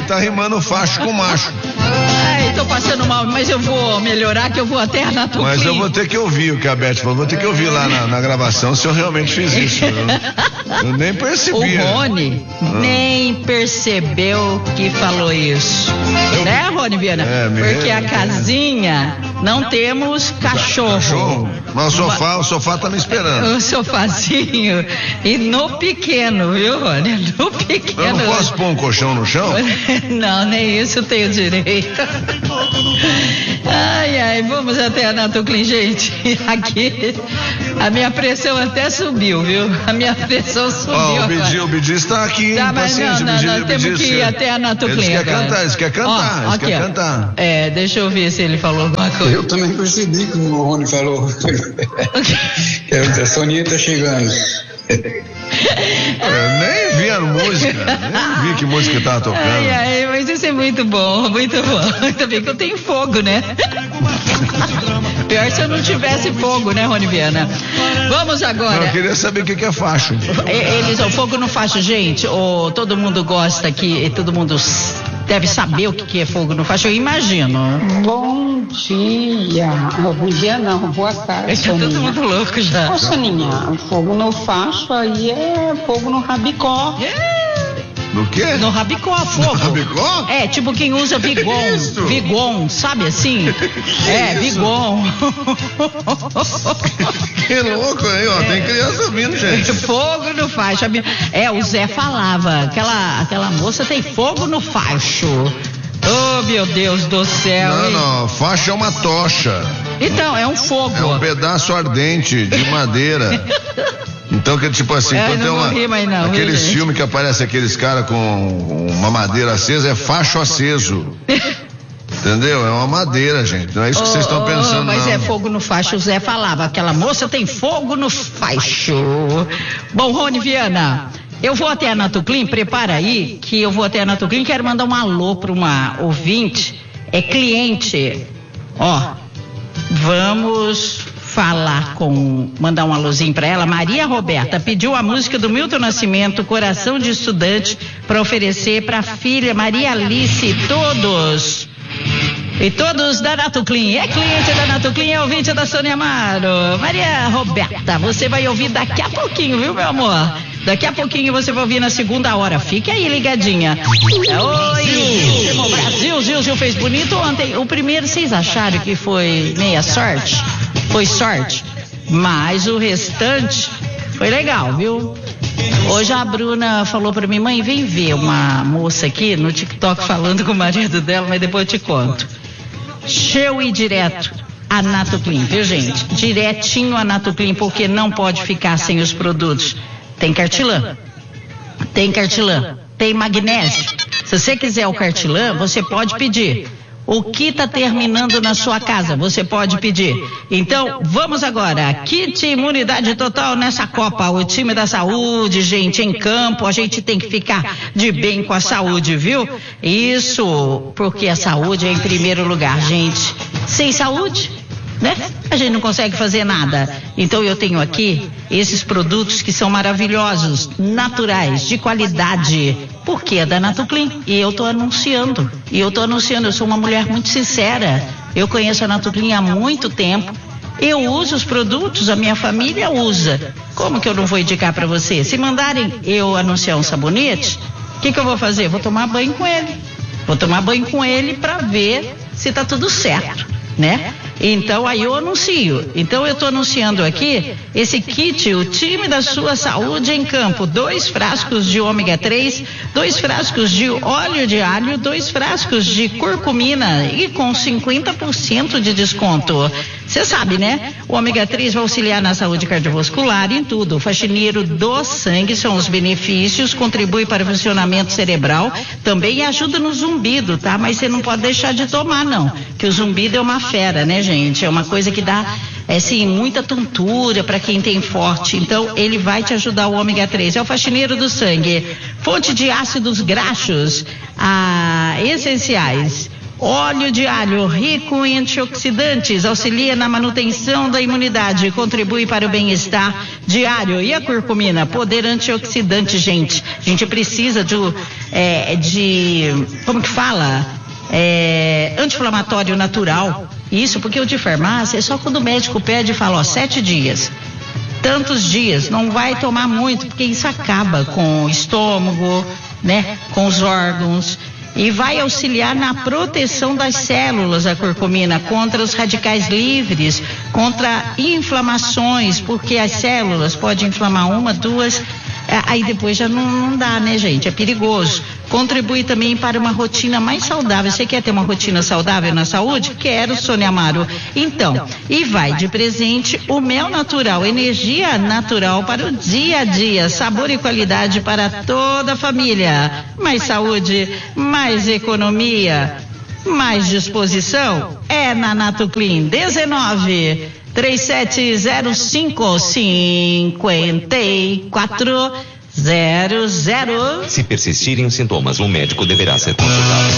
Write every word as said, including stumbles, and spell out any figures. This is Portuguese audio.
tá rimando facho com macho. Ai, tô passando mal, mas eu vou melhorar, que eu vou até a Natoclin. Mas eu vou ter que ouvir o que a Beth falou, vou ter que ouvir lá na, na gravação se eu realmente fiz isso. Eu, eu nem percebi. O Rony ah. nem percebeu que falou isso. Eu, né, Rony Viana? É, Porque a casinha não temos cachorro. Cachorro? Mas o sofá, o sofá tá me esperando. O sofazinho. E no pequeno, viu, Rony? No pequeno. Eu não posso pôr um colchão no chão? Não, nem isso eu tenho direito. Ai, ai, vamos até a Natoclin, gente. Aqui a minha pressão até subiu, viu? A minha pressão subiu. Ó, o Bidi, o Bidi está aqui, tá, mas não, não, Bidi, nós temos Bidi, que ir até a Natoclin. Eles querem cantar, eles querem cantar, ó, eles aqui, querem ó. cantar. É, deixa eu ver se ele falou alguma coisa. Eu também percebi que o Rony falou. A Soninha tá chegando. Eu nem vi a música, nem vi que música tava tocando. Ai, ai, mas isso é muito bom, muito bom. Também que eu tenho fogo, né? Pior se eu não tivesse fogo, né, Rony Viana? Vamos agora. Não, eu queria saber o que, que é facho. Eles, o fogo no facho, gente, oh, todo mundo gosta aqui, todo mundo deve saber o que, que é fogo no facho, eu imagino. Bom dia. Bom dia não, boa tarde. É todo mundo louco já. Ô, Soninha, fogo no facho aí é fogo no rabicó. É. No quê? No rabicó, fogo. No rabicó? É, tipo quem usa Vigon. Vigon, sabe assim? Que é, isso? Vigon. Que louco aí, ó. É. Tem criança ouvindo, gente. Fogo no facho. É, o Zé falava. Aquela, aquela moça tem fogo no facho. Oh, meu Deus do céu. Não, hein? não. Facho é uma tocha. Então, é um fogo. É um pedaço ardente de madeira. Então, que tipo assim, é, quando tem uma, ri, mas não, aqueles viu, filmes que aparece aqueles caras com uma madeira acesa, é facho aceso. Entendeu? É uma madeira, gente. Não é isso que vocês estão oh, pensando, mas não. é fogo no facho. O Zé falava, aquela moça tem fogo no facho. Bom, Rony Viana, eu vou até a Natoclin, prepara aí, que eu vou até a Natoclin, quero mandar um alô para uma ouvinte, é cliente. Ó, vamos falar com, mandar um alôzinho para ela. Maria Roberta pediu a música do Milton Nascimento, Coração de Estudante, para oferecer para a filha Maria Alice, todos. E todos da Natoclin. É cliente da Natoclin, é ouvinte da Sônia Amaro. Maria Roberta, você vai ouvir daqui a pouquinho, viu, meu amor? Daqui a pouquinho você vai ouvir na segunda hora. Fique aí ligadinha. Oi, Gil, Brasil, Gil, Gil fez bonito ontem. O primeiro, vocês acharam que foi meia sorte? Foi sorte. Mas o restante foi legal, viu? Hoje a Bruna falou pra mim, mãe, vem ver uma moça aqui no TikTok falando com o marido dela, mas depois eu te conto. Show e direto a Natoclin, viu, gente? Diretinho a Natoclin, porque não pode ficar sem os produtos. Tem cartilã, tem cartilã, tem magnésio. Se você quiser o cartilã, você pode pedir. O que está terminando na sua casa, você pode pedir. Então, vamos agora. Kit Imunidade Total nessa Copa. O time da saúde, gente, em campo, a gente tem que ficar de bem com a saúde, viu? Isso, porque a saúde é em primeiro lugar, gente. Sem saúde, né? A gente não consegue fazer nada. Então eu tenho aqui esses produtos que são maravilhosos, naturais, de qualidade. Porque é da Natoclin. E eu estou anunciando. E eu estou anunciando, eu sou uma mulher muito sincera. Eu conheço a Natoclin há muito tempo. Eu uso os produtos, a minha família usa. Como que eu não vou indicar para você? Se mandarem eu anunciar um sabonete, o que que eu vou fazer? Vou tomar banho com ele. Vou tomar banho com ele para ver se tá tudo certo, né? Então aí eu anuncio. Então eu estou anunciando aqui esse kit, o time da sua saúde em campo. Dois frascos de ômega três, dois frascos de óleo de alho, dois frascos de curcumina e com cinquenta por cento de desconto. Você sabe, né? O ômega três vai auxiliar na saúde cardiovascular em tudo. O faxineiro do sangue são os benefícios, contribui para o funcionamento cerebral, também ajuda no zumbido, tá? Mas você não pode deixar de tomar, não. Que o zumbido é uma fera, né, gente? É uma coisa que dá, é, assim, muita tontura para quem tem forte. Então, ele vai te ajudar, o ômega três. É o faxineiro do sangue. Fonte de ácidos graxos ah, essenciais. Óleo de alho, rico em antioxidantes, auxilia na manutenção da imunidade, contribui para o bem-estar diário. E a curcumina, poder antioxidante, gente. A gente precisa de, é, de como que fala? É, anti-inflamatório natural. Isso porque o de farmácia é só quando o médico pede e fala, ó, sete dias. Tantos dias, não vai tomar muito, porque isso acaba com o estômago, né? Com os órgãos. E vai auxiliar na proteção das células, a curcumina, contra os radicais livres, contra inflamações, porque as células podem inflamar uma, duas, aí depois já não, não dá, né, gente? É perigoso. Contribui também para uma rotina mais saudável. Você quer ter uma rotina saudável na saúde? Quero, Sônia Amaro. Então, e vai de presente o mel natural, energia natural para o dia a dia, sabor e qualidade para toda a família. Mais saúde, mais economia, mais disposição é na Natoclean. dezenove, trinta e sete zero cinco, cinquenta e quatro zero zero. Se persistirem os sintomas, o médico deverá ser consultado.